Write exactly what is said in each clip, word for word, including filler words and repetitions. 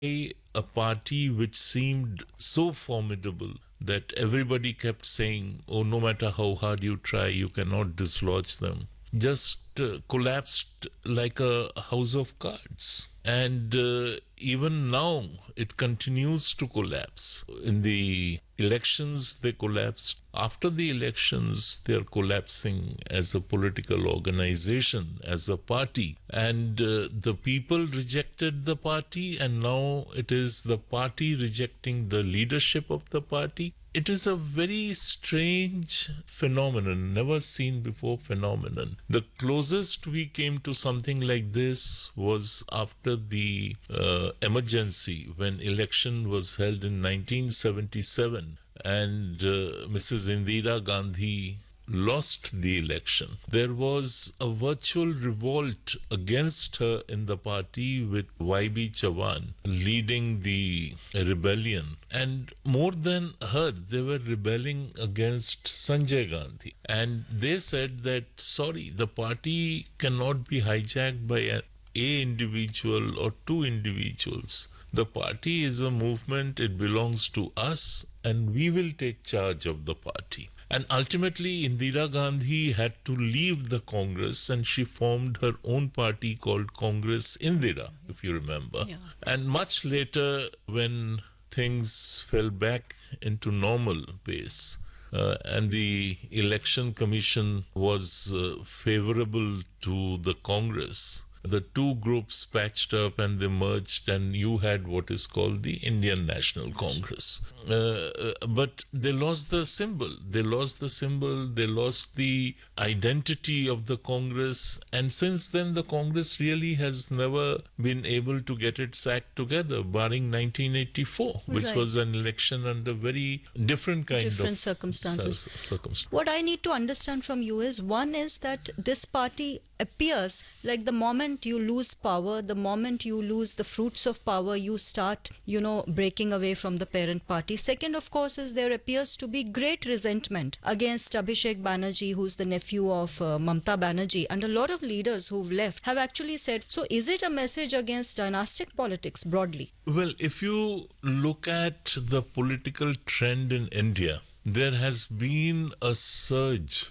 a party which seemed so formidable that everybody kept saying, oh, no matter how hard you try, you cannot dislodge them, just uh, collapsed like a house of cards. And uh, even now, it continues to collapse. In the elections, they collapsed. After the elections, they're collapsing as a political organization, as a party. And uh, the people rejected the party, and now it is the party rejecting the leadership of the party. It is a very strange phenomenon, never seen before phenomenon. The closest we came to something like this was after the uh, emergency, when election was held in nineteen seventy-seven, and uh, Missus Indira Gandhi lost the election. There was a virtual revolt against her in the party, with Y B Chavan leading the rebellion. And more than her, they were rebelling against Sanjay Gandhi. And they said that, sorry, the party cannot be hijacked by a, a individual or two individuals. The party is a movement, it belongs to us, and we will take charge of the party. And ultimately, Indira Gandhi had to leave the Congress, and she formed her own party called Congress Indira, if you remember. Yeah. And much later, when things fell back into normal pace, uh, and the election commission was uh, favorable to the Congress, the two groups patched up and they merged, and you had what is called the Indian National Congress. Uh, but they lost the symbol. They lost the symbol. They lost the identity of the Congress. And since then, the Congress really has never been able to get its act together, barring nineteen eighty-four, which Right. was an election under very different kind Different of circumstances. cir- circumstances. What I need to understand from you is, one is that this party appears like the moment you lose power, the moment you lose the fruits of power, you start, you know, breaking away from the parent party. Second, of course, is there appears to be great resentment against Abhishek Banerjee, who's the nephew of uh, Mamta Banerjee, and a lot of leaders who've left have actually said, so is it a message against dynastic politics broadly? Well, if you look at the political trend in India, there has been a surge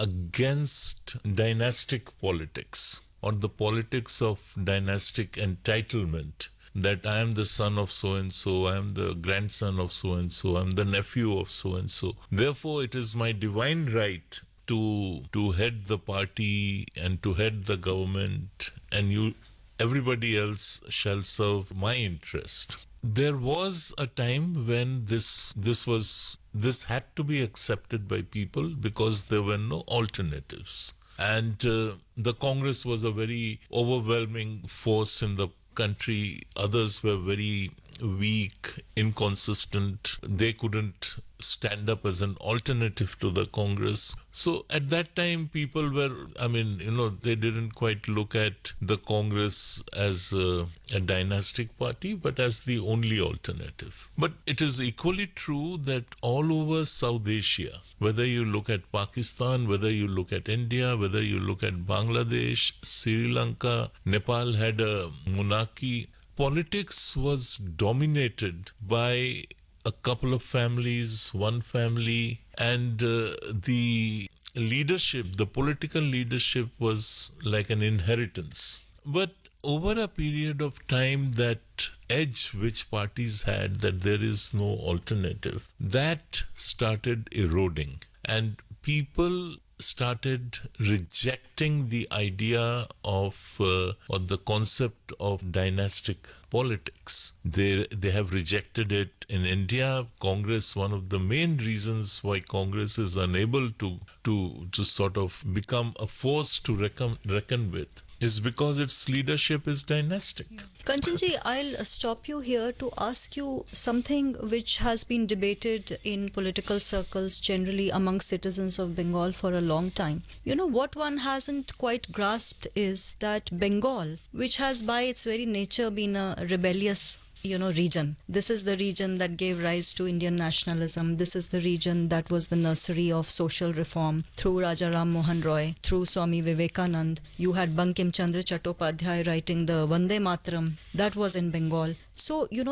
against dynastic politics, or the politics of dynastic entitlement, that I am the son of so and so, I am the grandson of so and so, I am the nephew of so and so. Therefore, it is my divine right to to head the party and to head the government, and you everybody else shall serve my interest. There was a time when this this was this had to be accepted by people because there were no alternatives. And uh, the Congress was a very overwhelming force in the country. Others were very weak, inconsistent. They couldn't stand up as an alternative to the Congress. So at that time, people were, I mean, you know, they didn't quite look at the Congress as a, a dynastic party, but as the only alternative. But it is equally true that all over South Asia, whether you look at Pakistan, whether you look at India, whether you look at Bangladesh, Sri Lanka, Nepal had a monarchy, politics was dominated by a couple of families, one family, and uh, the leadership, the political leadership was like an inheritance. But over a period of time, that edge which parties had, that there is no alternative, that started eroding. And people started rejecting the idea of uh, or the concept of dynastic politics. They they have rejected it in India. Congress, one of the main reasons why Congress is unable to to to sort of become a force to reckon reckon with, is because its leadership is dynastic. Kanchanji, I'll stop you here to ask you something which has been debated in political circles generally among citizens of Bengal for a long time. You know, what one hasn't quite grasped is that Bengal, which has by its very nature been a rebellious you know, region. This is the region that gave rise to Indian nationalism. This is the region that was the nursery of social reform through Raja Ram Mohan Roy, through Swami Vivekanand. You had Bankim Chandra Chattopadhyay writing the Vande Mataram. That was in Bengal. So, you know,